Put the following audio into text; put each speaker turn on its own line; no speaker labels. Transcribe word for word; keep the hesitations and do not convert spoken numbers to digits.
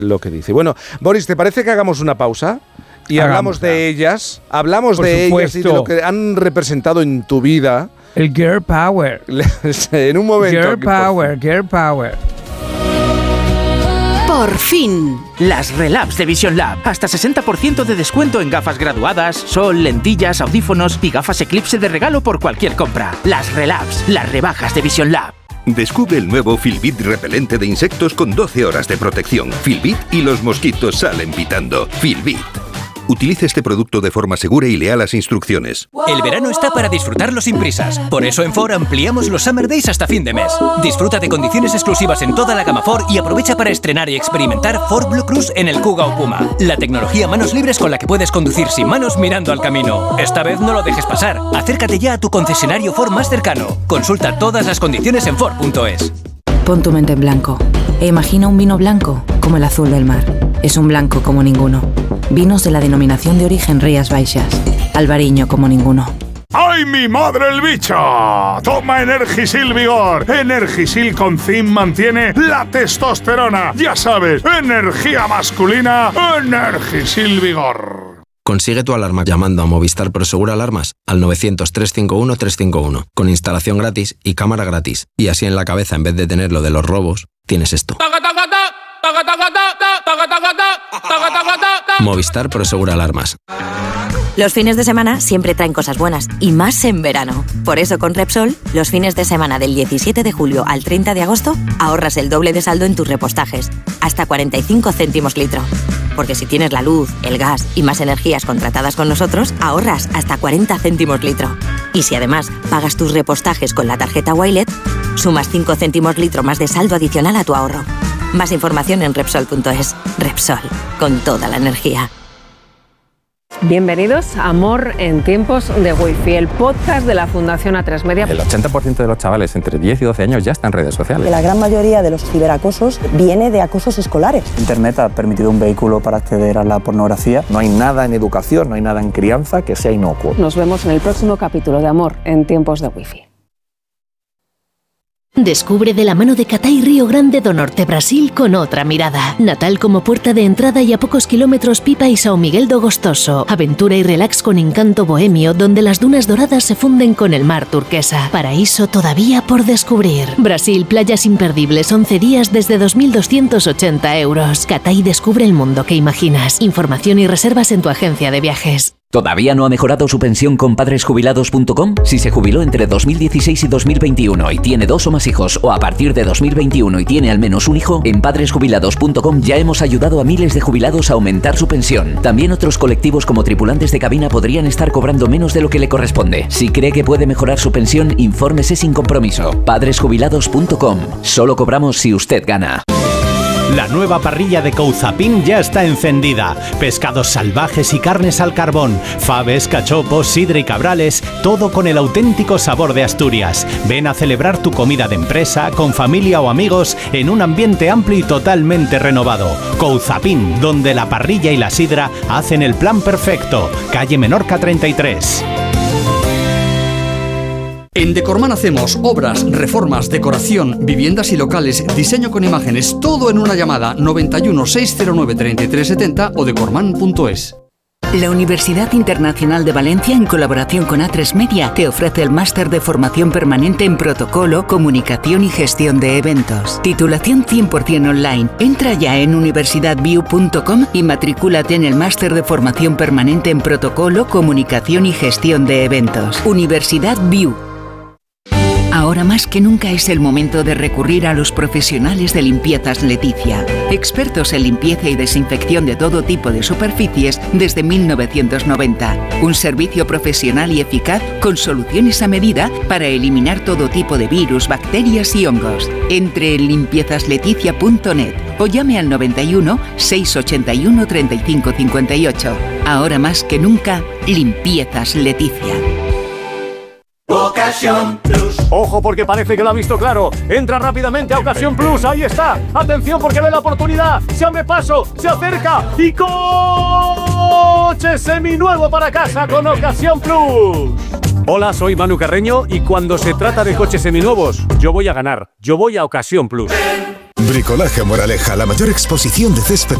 lo que dice. Bueno, Boris, ¿te parece que hagamos una pausa? Y
Hagamos,
hablamos de
claro.
ellas, hablamos
Por
de
supuesto.
ellas y de lo que han representado en tu vida.
El Girl Power.
En un momento.
Girl
aquí, por
Power, Girl Power.
Por fin, las Relabs de Vision Lab. Hasta sesenta por ciento de descuento en gafas graduadas, sol, lentillas, audífonos y gafas Eclipse de regalo por cualquier compra. Las Relabs, las rebajas de Vision Lab.
Descubre el nuevo Filbit repelente de insectos con doce horas de protección. Filbit y los mosquitos salen pitando. Filbit. Utilice este producto de forma segura y lea las instrucciones.
El verano está para disfrutarlo sin prisas. Por eso en Ford ampliamos los Summer Days hasta fin de mes. Disfruta de condiciones exclusivas en toda la gama Ford y aprovecha para estrenar y experimentar Ford Blue Cruise en el Kuga o Puma. La tecnología manos libres con la que puedes conducir sin manos mirando al camino. Esta vez no lo dejes pasar. Acércate ya a tu concesionario Ford más cercano. Consulta todas las condiciones en Ford punto es.
Pon tu mente en blanco e imagina un vino blanco como el azul del mar. Es un blanco como ninguno. Vinos de la denominación de origen Rías Baixas. Albariño como ninguno.
¡Ay, mi madre el bicho! Toma Energisil Vigor. Energisil con zinc mantiene la testosterona. Ya sabes, energía masculina, Energisil Vigor.
Consigue tu alarma llamando a Movistar Prosegur Alarmas al novecientos, trescientos cincuenta y uno, trescientos cincuenta y uno, con instalación gratis y cámara gratis. Y así en la cabeza, en vez de tener lo de los robos, tienes esto. Movistar Prosegur Alarmas.
Los fines de semana siempre traen cosas buenas, y más en verano. Por eso con Repsol, los fines de semana del diecisiete de julio al treinta de agosto, ahorras el doble de saldo en tus repostajes, hasta cuarenta y cinco céntimos litro. Porque si tienes la luz, el gas y más energías contratadas con nosotros, ahorras hasta cuarenta céntimos litro. Y si además pagas tus repostajes con la tarjeta Wilet, sumas cinco céntimos litro más de saldo adicional a tu ahorro. Más información en Repsol punto es. Repsol, con toda la energía.
Bienvenidos a Amor en tiempos de Wi-Fi, el podcast de la Fundación A tres Media.
El ochenta por ciento de los chavales entre diez y doce años ya están en redes sociales.
La gran mayoría de los ciberacosos viene de acosos escolares.
Internet ha permitido un vehículo para acceder a la pornografía.
No hay nada en educación, no hay nada en crianza que sea inocuo.
Nos vemos en el próximo capítulo de Amor en tiempos de Wi-Fi.
Descubre de la mano de Catay Río Grande do Norte, Brasil, con otra mirada. Natal como puerta de entrada y a pocos kilómetros Pipa y São Miguel do Gostoso. Aventura y relax con encanto bohemio, donde las dunas doradas se funden con el mar turquesa. Paraíso todavía por descubrir. Brasil, playas imperdibles, once días desde dos mil doscientos ochenta euros. Catay descubre el mundo que imaginas. Información y reservas en tu agencia de viajes.
¿Todavía no ha mejorado su pensión con padres jubilados punto com? Si se jubiló entre dos mil dieciséis y dos mil veintiuno y tiene dos o más hijos, o a partir de dos mil veintiuno y tiene al menos un hijo, en padres jubilados punto com ya hemos ayudado a miles de jubilados a aumentar su pensión. También otros colectivos como tripulantes de cabina podrían estar cobrando menos de lo que le corresponde. Si cree que puede mejorar su pensión, infórmese sin compromiso. padres jubilados punto com. Solo cobramos si usted gana.
La nueva parrilla de Couzapin ya está encendida. Pescados salvajes y carnes al carbón, faves, cachopos, sidra y cabrales, todo con el auténtico sabor de Asturias. Ven a celebrar tu comida de empresa, con familia o amigos, en un ambiente amplio y totalmente renovado. Couzapin, donde la parrilla y la sidra hacen el plan perfecto. Calle Menorca treinta y tres.
En Decorman hacemos obras, reformas, decoración, viviendas y locales, diseño con imágenes, todo en una llamada noventa y uno, seiscientos nueve, treinta y tres setenta o decorman punto es.
La Universidad Internacional de Valencia, en colaboración con A tres Media, te ofrece el máster de formación permanente en protocolo, comunicación y gestión de eventos. Titulación cien por ciento online. Entra ya en universidad view punto com y matricúlate en el máster de formación permanente en protocolo, comunicación y gestión de eventos. Universidad View. Ahora más que nunca es el momento de recurrir a los profesionales de Limpiezas Leticia. Expertos en limpieza y desinfección de todo tipo de superficies desde mil novecientos noventa. Un servicio profesional y eficaz con soluciones a medida para eliminar todo tipo de virus, bacterias y hongos. Entre en limpiezas leticia punto net o llame al noventa y uno, seiscientos ochenta y uno, treinta y cinco cincuenta y ocho. Ahora más que nunca, Limpiezas Leticia.
Ocasión Plus. Ojo, porque parece que lo ha visto claro. Entra rápidamente a Ocasión Plus. Ahí está. Atención, porque ve la oportunidad. Se abre paso, se acerca y coche seminuevo para casa con Ocasión Plus. Hola, soy Manu Carreño y cuando se trata de coches seminuevos, yo voy a ganar. Yo voy a Ocasión Plus.
Bricolaje Moraleja, la mayor exposición de césped